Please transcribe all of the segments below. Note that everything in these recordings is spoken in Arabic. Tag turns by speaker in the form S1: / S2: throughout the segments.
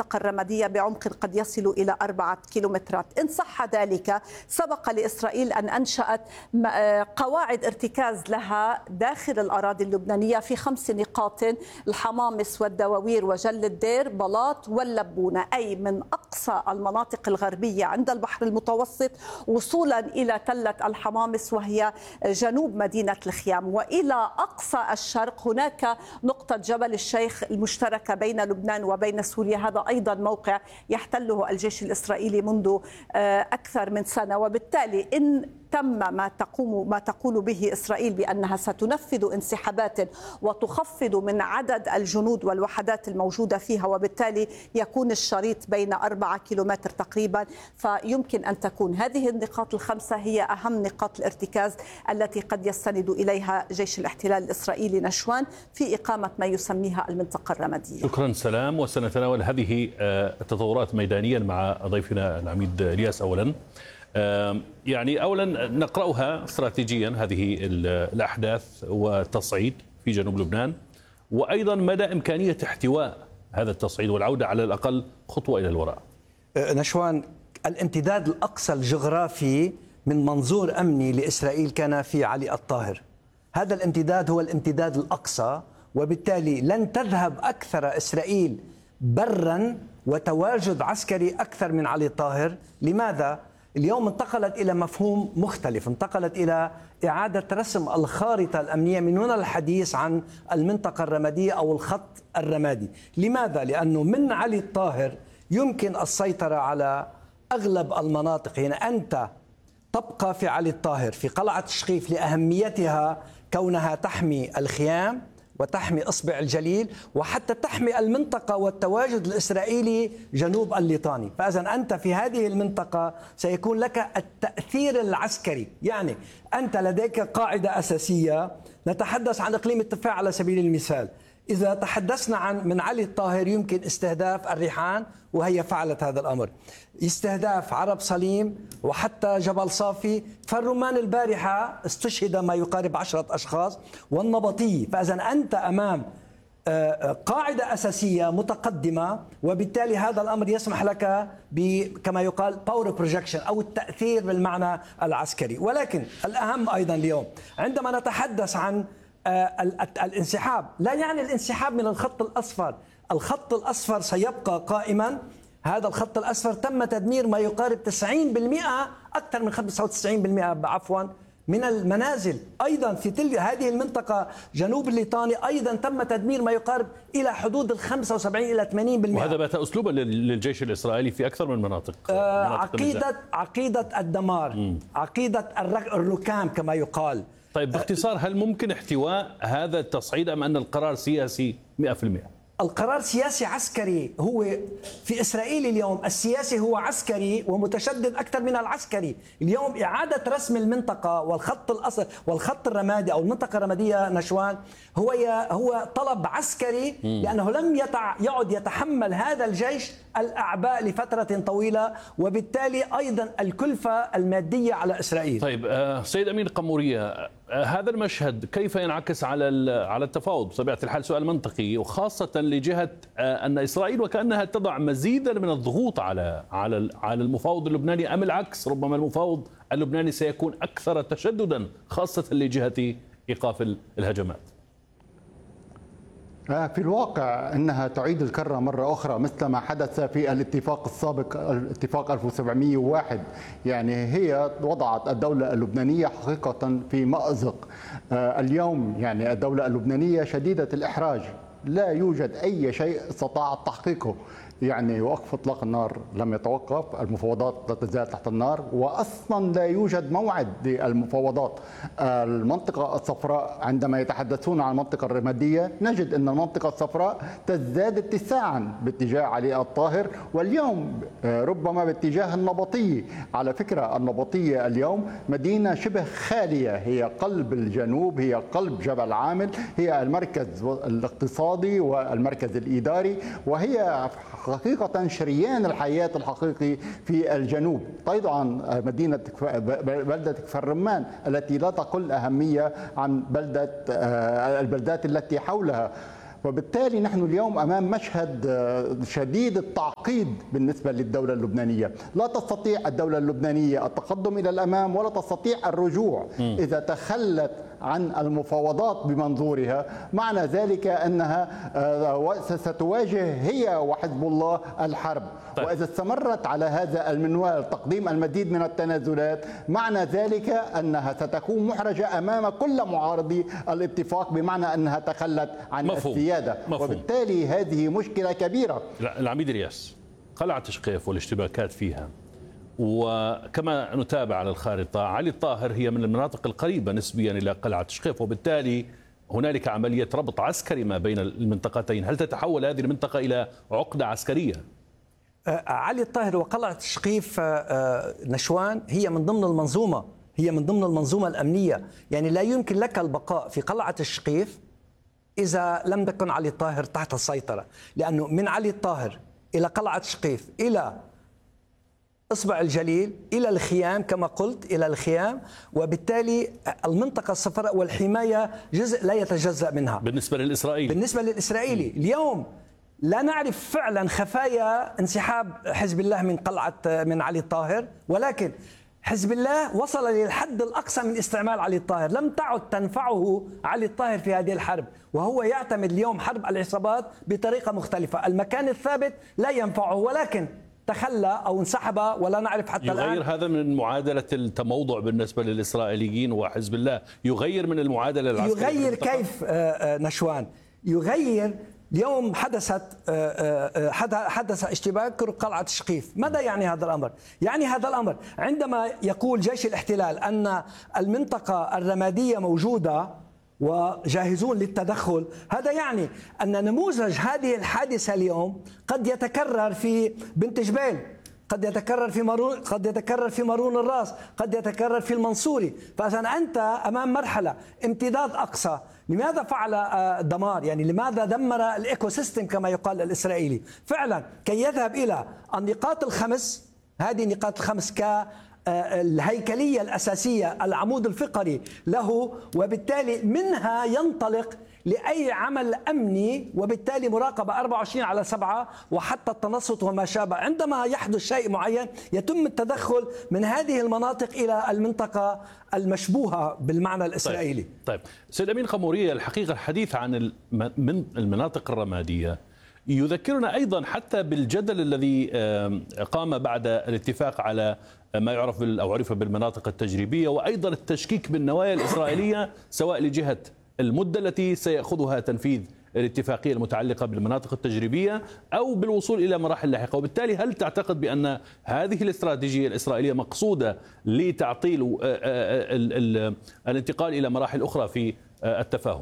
S1: المنطقة الرمادية بعمق قد يصل إلى 4 كيلومترات. إن صح ذلك، سبق لإسرائيل أن أنشأت قواعد ارتكاز لها داخل الأراضي اللبنانية في 5 نقاط: الحمامس والدواوير وجل الدير بلاط واللبونة، أي من أقصى المناطق الغربية عند البحر المتوسط وصولا إلى تلة الحمامس وهي جنوب مدينة الخيام، وإلى أقصى الشرق هناك نقطة جبل الشيخ المشتركة بين لبنان وبين سوريا. هذا أيضا موقع يحتله الجيش الإسرائيلي منذ أكثر من سنة، وبالتالي إن تم ما تقول به إسرائيل بأنها ستنفذ انسحابات وتخفض من عدد الجنود والوحدات الموجودة فيها، وبالتالي يكون الشريط بين 4 كيلومتر تقريبا، فيمكن أن تكون هذه النقاط ال5 هي أهم نقاط الارتكاز التي قد يستند إليها جيش الاحتلال الإسرائيلي نشوان في إقامة ما يسميها المنطقة الرمادية.
S2: شكرا سلام، وسنتناول هذه التطورات ميدانيا مع ضيفنا العميد إلياس. أولا نقرأها استراتيجيا هذه الأحداث والتصعيد في جنوب لبنان، وأيضا مدى إمكانية احتواء هذا التصعيد والعودة على الأقل خطوة إلى الوراء.
S3: نشوان، الامتداد الأقصى الجغرافي من منظور أمني لإسرائيل كان في علي الطاهر. هذا الامتداد هو الامتداد الأقصى، وبالتالي لن تذهب أكثر إسرائيل برا وتواجد عسكري أكثر من علي الطاهر. لماذا؟ اليوم انتقلت إلى مفهوم مختلف، انتقلت إلى إعادة رسم الخارطة الأمنية من هنا الحديث عن المنطقة الرمادية أو الخط الرمادي. لماذا؟ لأنه من علي الطاهر يمكن السيطرة على أغلب المناطق. يعني أنت تبقى في علي الطاهر في قلعة شقيف لأهميتها كونها تحمي الخيام وتحمي إصبع الجليل وحتى تحمي المنطقة والتواجد الإسرائيلي جنوب الليطاني. فإذا أنت في هذه المنطقة سيكون لك التأثير العسكري. يعني أنت لديك قاعدة أساسية. نتحدث عن إقليم التفاح على سبيل المثال. إذا تحدثنا عن من علي الطاهر يمكن استهداف الريحان، وهي فعلت هذا الأمر، استهداف عرب صليم وحتى جبل صافي. فالرمان البارحة استشهد ما يقارب 10 أشخاص، والنبطية. فإذا أنت أمام قاعدة أساسية متقدمة، وبالتالي هذا الأمر يسمح لك كما يقال باور بروجكشن أو التأثير بالمعنى العسكري. ولكن الأهم أيضا اليوم عندما نتحدث عن الانسحاب، لا يعني الانسحاب من الخط الأصفر. الخط الأصفر سيبقى قائما. هذا الخط الأصفر تم تدمير ما يقارب 90%، أكثر من 95% عفوا، من المنازل. أيضا في هذه المنطقة جنوب الليطاني أيضا تم تدمير ما يقارب إلى حدود 75 إلى 80%.
S2: وهذا بات أسلوبا للجيش الإسرائيلي في أكثر من مناطق.
S3: عقيدة الدمار، عقيدة الركام كما يقال.
S2: طيب باختصار، هل ممكن احتواء هذا التصعيد أم أن القرار سياسي 100%؟
S3: القرار سياسي عسكري. هو في إسرائيل اليوم السياسي هو عسكري ومتشدد أكثر من العسكري. اليوم إعادة رسم المنطقة والخط الرمادي أو المنطقة الرمادية نشوان هو طلب عسكري، لأنه لم يعد يتحمل هذا الجيش الأعباء لفترة طويلة، وبالتالي أيضا الكلفة المادية على إسرائيل.
S2: طيب سيد أمين قمورية، هذا المشهد كيف ينعكس على التفاوض؟ بطبيعة الحال سؤال منطقي، وخاصة لجهة أن إسرائيل وكأنها تضع مزيدا من الضغوط على المفاوض اللبناني، أم العكس؟ ربما المفاوض اللبناني سيكون أكثر تشددا خاصة لجهة إيقاف الهجمات.
S4: في الواقع أنها تعيد الكرة مرة أخرى مثل ما حدث في الاتفاق السابق، الاتفاق 1701. يعني هي وضعت الدولة اللبنانية حقيقة في مأزق. اليوم يعني الدولة اللبنانية شديدة الإحراج، لا يوجد أي شيء استطاعت تحقيقه. يعني وقف إطلاق النار لم يتوقف، المفاوضات لا تزال تحت النار، وأصلا لا يوجد موعد للمفاوضات. المنطقة الصفراء، عندما يتحدثون عن المنطقة الرمادية نجد أن المنطقة الصفراء تزداد اتساعا باتجاه علي الطاهر، واليوم ربما باتجاه النبطية. على فكرة النبطية اليوم مدينة شبه خالية، هي قلب الجنوب، هي قلب جبل عامل، هي المركز الاقتصادي والمركز الإداري، وهي حقيقة شريان الحياة الحقيقي في الجنوب. طبعا مدينة بلدة كفر الرمان التي لا تقل أهمية عن البلدات التي حولها. وبالتالي نحن اليوم أمام مشهد شديد التعقيد بالنسبة للدولة اللبنانية. لا تستطيع الدولة اللبنانية التقدم إلى الأمام ولا تستطيع الرجوع إذا تخلت عن المفاوضات بمنظورها. معنى ذلك أنها ستواجه هي وحزب الله الحرب. طيب. وإذا استمرت على هذا المنوال تقديم المزيد من التنازلات، معنى ذلك أنها ستكون محرجة أمام كل معارضي الاتفاق، بمعنى أنها تخلت عن السيادة. وبالتالي هذه مشكلة كبيرة.
S2: العميد الياس، قلعة شقيف والاشتباكات فيها، وكما نتابع على الخارطة علي الطاهر هي من المناطق القريبة نسبيا إلى قلعة شقيف، وبالتالي هنالك عملية ربط عسكري ما بين المنطقتين. هل تتحول هذه المنطقة إلى عقدة عسكرية؟
S3: علي الطاهر وقلعة شقيف نشوان هي من ضمن المنظومة، هي من ضمن المنظومة الأمنية. يعني لا يمكن لك البقاء في قلعة الشقيف إذا لم تكن علي الطاهر تحت السيطرة، لأنه من علي الطاهر إلى قلعة شقيف إلى إصبع الجليل إلى الخيام كما قلت إلى الخيام، وبالتالي المنطقة الصفراء والحماية جزء لا يتجزأ منها.
S2: بالنسبة للإسرائيلي
S3: اليوم لا نعرف فعلا خفايا انسحاب حزب الله من علي الطاهر، ولكن حزب الله وصل للحد الأقصى من استعمال علي الطاهر. لم تعد تنفعه علي الطاهر في هذه الحرب، وهو يعتمد اليوم حرب العصابات بطريقة مختلفة. المكان الثابت لا ينفعه، ولكن تخلى أو انسحب ولا نعرف حتى الآن.
S2: يغير هذا من معادلة التموضع بالنسبة للإسرائيليين وحزب الله؟ يغير من المعادلة العسكرية؟
S3: يغير كيف نشوان؟ يغير. اليوم حدث اشتباك قلعة شقيف. ماذا يعني هذا الأمر؟ يعني هذا الأمر عندما يقول جيش الاحتلال أن المنطقة الرمادية موجودة وجاهزون للتدخل، هذا يعني أن نموذج هذه الحادثة اليوم قد يتكرر في بنت جبيل، قد يتكرر في مارون الراس، قد يتكرر في المنصوري. فإذا أنت أمام مرحلة امتداد أقصى. لماذا فعل دمار؟ يعني لماذا دمر الإيكو سيستم كما يقال الإسرائيلي؟ فعلا كي يذهب إلى النقاط الخمس، هذه النقاط الخمس كالهيكلية الأساسية، العمود الفقري له، وبالتالي منها ينطلق لأي عمل أمني، وبالتالي مراقبة 24/7 وحتى التنصت وما شابه. عندما يحدث شيء معين يتم التدخل من هذه المناطق إلى المنطقة المشبوهة بالمعنى الإسرائيلي.
S2: طيب سيد أمين قمورية، الحقيقة الحديث عن المناطق الرمادية يذكرنا أيضا حتى بالجدل الذي قام بعد الاتفاق على ما يعرف أو عرف بالمناطق التجريبية، وأيضا التشكيك بالنوايا الإسرائيلية سواء لجهة المدة التي سيأخذها تنفيذ الاتفاقية المتعلقة بالمناطق التجريبية أو بالوصول إلى مراحل لاحقة. وبالتالي هل تعتقد بأن هذه الاستراتيجية الإسرائيلية مقصودة لتعطيل الانتقال إلى مراحل أخرى في التفاهم؟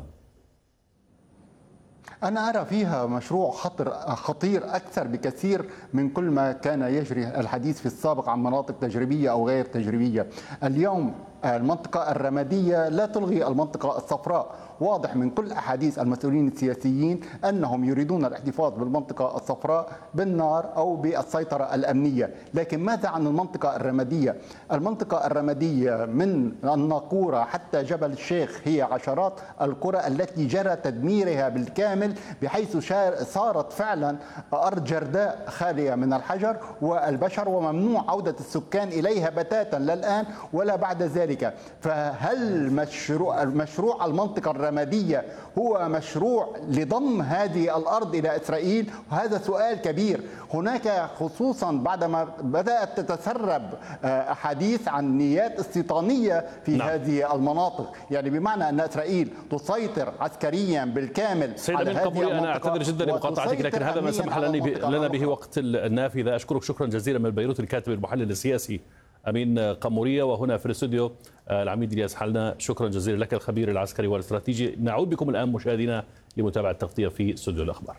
S4: أنا أرى فيها مشروع خطير أكثر بكثير من كل ما كان يجري الحديث في السابق عن مناطق تجريبية أو غير تجريبية. اليوم المنطقة الرمادية لا تلغي المنطقة الصفراء. واضح من كل أحاديث المسؤولين السياسيين أنهم يريدون الاحتفاظ بالمنطقة الصفراء بالنار أو بالسيطرة الأمنية. لكن ماذا عن المنطقة الرمادية؟ المنطقة الرمادية من الناقورة حتى جبل الشيخ هي عشرات القرى التي جرى تدميرها بالكامل، بحيث صارت فعلا أرض جرداء خالية من الحجر والبشر، وممنوع عودة السكان إليها بتاتا لا الآن ولا بعد ذلك. فهل مشروع المنطقة الرمادية هو مشروع لضم هذه الأرض إلى إسرائيل؟ وهذا سؤال كبير. هناك خصوصا بعدما بدأت تتسرب أحاديث عن نيات استيطانية في هذه المناطق، يعني بمعنى أن إسرائيل تسيطر عسكريا بالكامل على هذه المنطقة.
S2: أنا أعتذر جدا لمقاطعتك، لكن هذا ما سمح لنا به وقت النافذة. أشكرك شكرا جزيلا من بيروت الكاتب المحلل السياسي أمين قمورية، وهنا في الاستوديو العميد الياس حلنا. شكرا جزيلا لك الخبير العسكري والاستراتيجي. نعود بكم الآن مشاهدينا لمتابعة التغطية في استوديو الأخبار.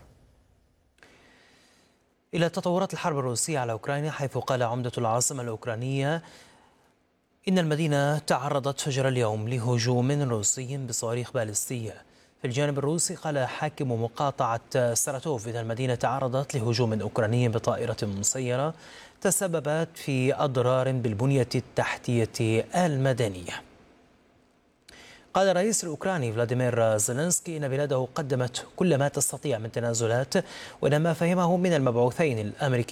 S5: إلى تطورات الحرب الروسية على أوكرانيا، حيث قال عمدة العاصمة الأوكرانية إن المدينة تعرضت فجر اليوم لهجوم روسي بصواريخ باليستية. في الجانب الروسي قال حاكم مقاطعة ساراتوف إن المدينة تعرضت لهجوم أوكراني بطائرة مسيرة تسببت في أضرار بالبنية التحتية المدنية. قال الرئيس الأوكراني فلاديمير زيلينسكي إن بلاده قدمت كل ما تستطيع من تنازلات، وإن ما فهمه من المبعوثين الأمريكيين